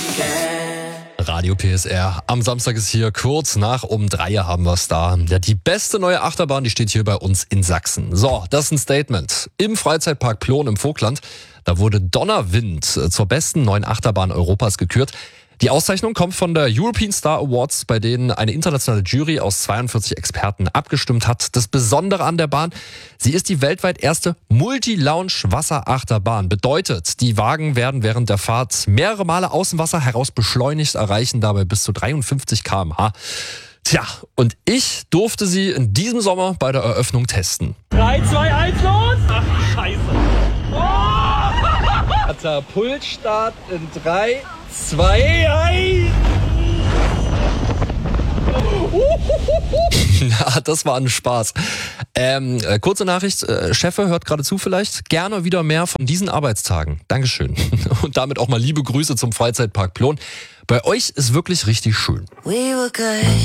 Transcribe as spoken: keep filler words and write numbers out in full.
Radio P S R. Am Samstag ist hier kurz nach um drei haben wir es da. Ja, die beste neue Achterbahn, die steht hier bei uns in Sachsen. So, das ist ein Statement. Im Freizeitpark Plon im Vogtland, da wurde Donnerwind zur besten neuen Achterbahn Europas gekürt. Die Auszeichnung kommt von der European Star Awards, bei denen eine internationale Jury aus zweiundvierzig Experten abgestimmt hat. Das Besondere an der Bahn, sie ist die weltweit erste Multi-Lounge-Wasserachterbahn. Bedeutet, die Wagen werden während der Fahrt mehrere Male aus dem Wasser heraus beschleunigt, erreichen dabei bis zu dreiundfünfzig Kilometer pro Stunde. Tja, und ich durfte sie in diesem Sommer bei der Eröffnung testen. drei, zwei, eins, los! Ach, Scheiße. Oh! Katapultstart in drei, zwei, eins! Ja, das war ein Spaß. Ähm, äh, kurze Nachricht, äh, Chefe hört gerade zu vielleicht. Gerne wieder mehr von diesen Arbeitstagen. Dankeschön. Und damit auch mal liebe Grüße zum Freizeitpark Plon. Bei euch ist wirklich richtig schön. We were good.